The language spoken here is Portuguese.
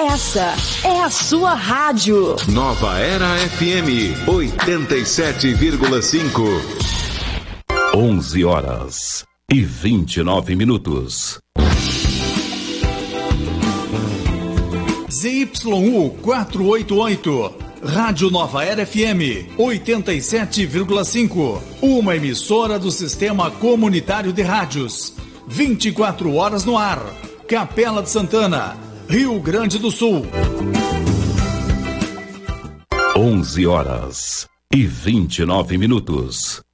Essa é a sua rádio. Nova Era FM 87,5. 11h29. ZYU 488, Rádio Nova Era FM 87,5. Uma emissora do Sistema Comunitário de Rádios. 24 horas no ar. Capela de Santana, Rio Grande do Sul. 11h29.